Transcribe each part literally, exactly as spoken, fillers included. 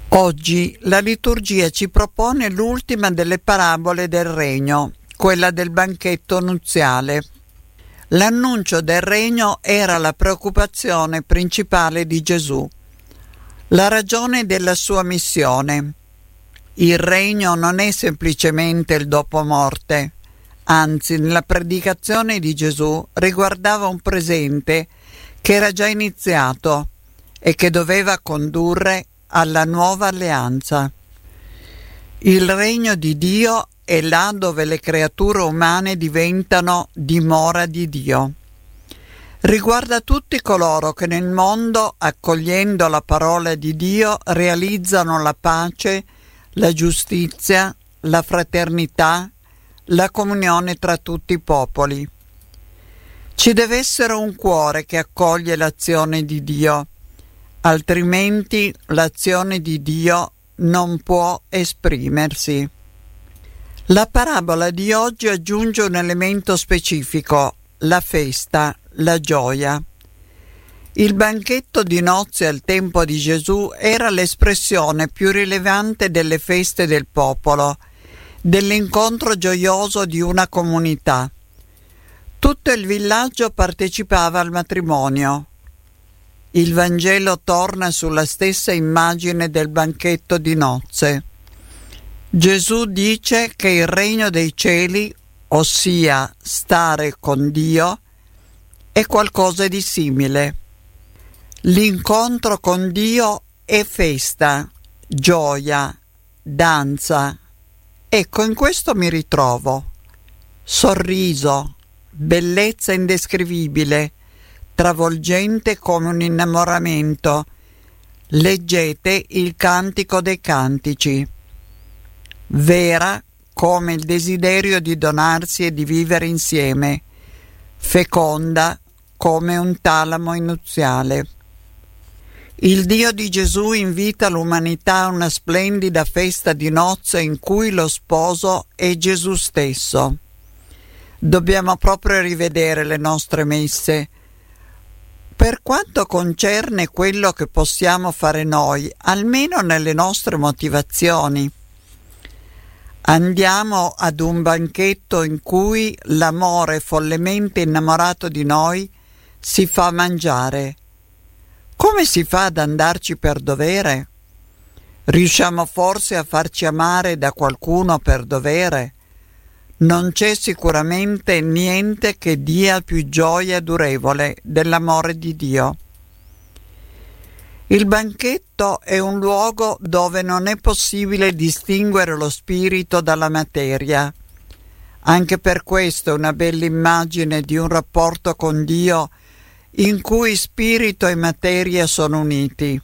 Oggi la liturgia ci propone l'ultima delle parabole del regno, quella del banchetto nuziale. L'annuncio del regno era la preoccupazione principale di Gesù, la ragione della sua missione. Il regno non è semplicemente il dopomorte, anzi nella predicazione di Gesù riguardava un presente che era già iniziato e che doveva condurre alla nuova alleanza. Il regno di Dio è là dove le creature umane diventano dimora di Dio. Riguarda tutti coloro che nel mondo, accogliendo la parola di Dio, realizzano la pace, la giustizia, la fraternità, la comunione tra tutti i popoli. Ci deve essere un cuore che accoglie l'azione di Dio, altrimenti l'azione di Dio non può esprimersi. La parabola di oggi aggiunge un elemento specifico, la festa, la gioia. Il banchetto di nozze al tempo di Gesù era l'espressione più rilevante delle feste del popolo, dell'incontro gioioso di una comunità. Tutto il villaggio partecipava al matrimonio. Il Vangelo torna sulla stessa immagine del banchetto di nozze. Gesù dice che il regno dei cieli, ossia stare con Dio, è qualcosa di simile. L'incontro con Dio è festa, gioia, danza. Ecco, in questo mi ritrovo. Sorriso, bellezza indescrivibile, travolgente come un innamoramento. Leggete il Cantico dei Cantici. Vera come il desiderio di donarsi e di vivere insieme. Feconda come un talamo nuziale. Il Dio di Gesù invita l'umanità a una splendida festa di nozze in cui lo sposo è Gesù stesso. Dobbiamo proprio rivedere le nostre messe. Per quanto concerne quello che possiamo fare noi, almeno nelle nostre motivazioni. Andiamo ad un banchetto in cui l'amore follemente innamorato di noi si fa mangiare. Come si fa ad andarci per dovere? Riusciamo forse a farci amare da qualcuno per dovere? Non c'è sicuramente niente che dia più gioia durevole dell'amore di Dio. Il banchetto è un luogo dove non è possibile distinguere lo spirito dalla materia. Anche per questo è una bella immagine di un rapporto con Dio in cui spirito e materia sono uniti.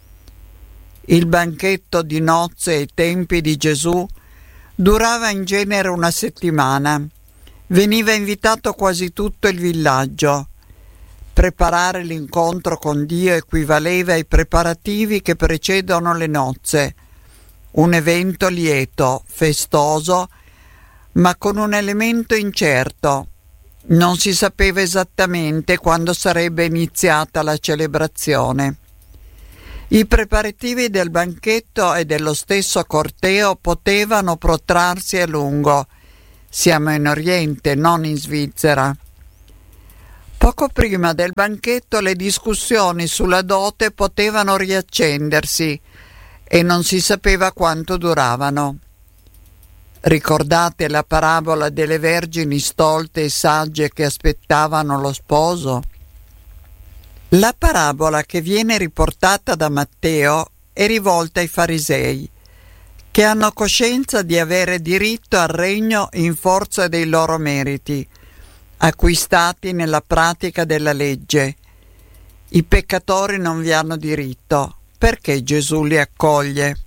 Il banchetto di nozze ai tempi di Gesù durava in genere una settimana. Veniva invitato quasi tutto il villaggio. Preparare l'incontro con Dio equivaleva ai preparativi che precedono le nozze, un evento lieto, festoso, ma con un elemento incerto. Non si sapeva esattamente quando sarebbe iniziata la celebrazione. I preparativi del banchetto e dello stesso corteo potevano protrarsi a lungo. Siamo in Oriente, non in Svizzera. Poco prima del banchetto le discussioni sulla dote potevano riaccendersi e non si sapeva quanto duravano. Ricordate la parabola delle vergini stolte e sagge che aspettavano lo sposo? La parabola che viene riportata da Matteo è rivolta ai farisei, che hanno coscienza di avere diritto al regno in forza dei loro meriti, acquistati nella pratica della legge. I peccatori non vi hanno diritto, perché Gesù li accoglie?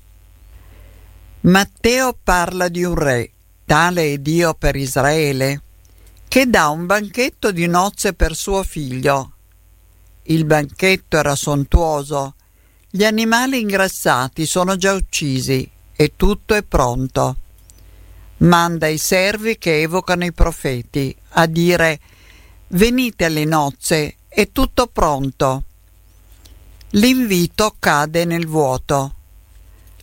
Matteo parla di un re, tale è Dio per Israele, che dà un banchetto di nozze per suo figlio. Il banchetto era sontuoso, gli animali ingrassati sono già uccisi e tutto è pronto. Manda i servi che evocano i profeti a dire: venite alle nozze, è tutto pronto. L'invito cade nel vuoto.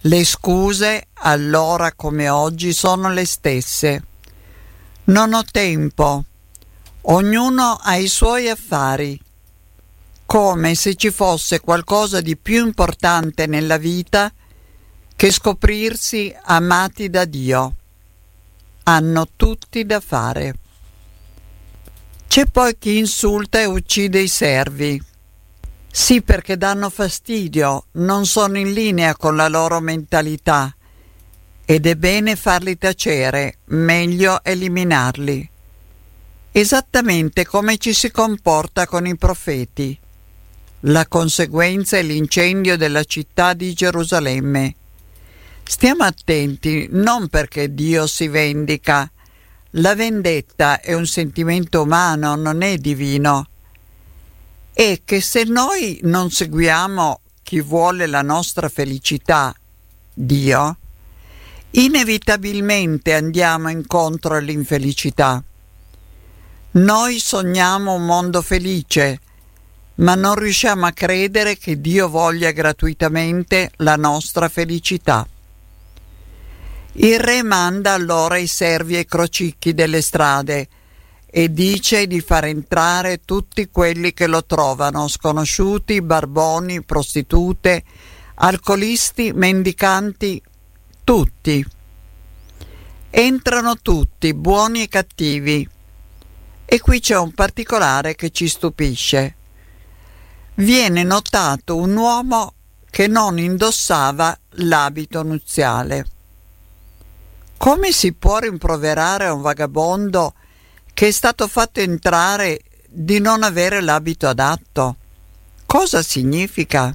Le scuse, allora come oggi, sono le stesse. Non ho tempo. Ognuno ha i suoi affari. Come se ci fosse qualcosa di più importante nella vita che scoprirsi amati da Dio. Hanno tutti da fare. C'è poi chi insulta e uccide i servi. Sì, perché danno fastidio, non sono in linea con la loro mentalità ed è bene farli tacere, meglio eliminarli. Esattamente come ci si comporta con i profeti. La conseguenza è l'incendio della città di Gerusalemme. Stiamo attenti, non perché Dio si vendica. La vendetta è un sentimento umano, non è divino. E che se noi non seguiamo chi vuole la nostra felicità, Dio, inevitabilmente andiamo incontro all'infelicità. Noi sogniamo un mondo felice, ma non riusciamo a credere che Dio voglia gratuitamente la nostra felicità. Il re manda allora i servi ai crocicchi delle strade e dice di far entrare tutti quelli che lo trovano, sconosciuti, barboni, prostitute, alcolisti, mendicanti, tutti. Entrano tutti, buoni e cattivi. E qui c'è un particolare che ci stupisce. Viene notato un uomo che non indossava l'abito nuziale. Come si può rimproverare a un vagabondo che è stato fatto entrare di non avere l'abito adatto? Cosa significa?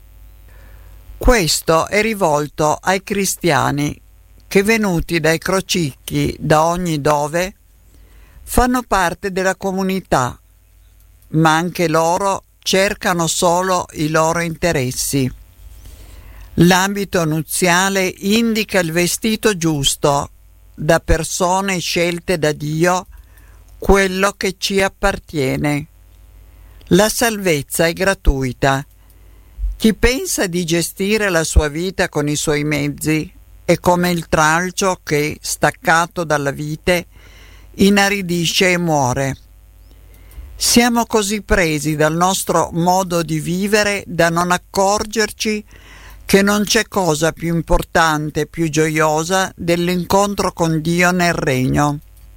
Questo è rivolto ai cristiani che, venuti dai crocicchi da ogni dove, fanno parte della comunità, ma anche loro cercano solo i loro interessi. L'abito nuziale indica il vestito giusto, da persone scelte da Dio, quello che ci appartiene. La salvezza è gratuita. Chi pensa di gestire la sua vita con i suoi mezzi è come il tralcio che, staccato dalla vite, inaridisce e muore. Siamo così presi dal nostro modo di vivere da non accorgerci che non c'è cosa più importante, più gioiosa dell'incontro con Dio nel regno,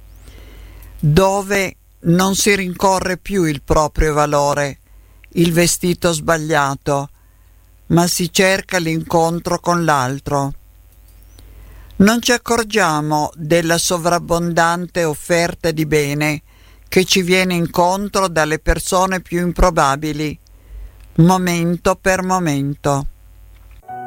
dove non si rincorre più il proprio valore, il vestito sbagliato, ma si cerca l'incontro con l'altro. Non ci accorgiamo della sovrabbondante offerta di bene che ci viene incontro dalle persone più improbabili, momento per momento.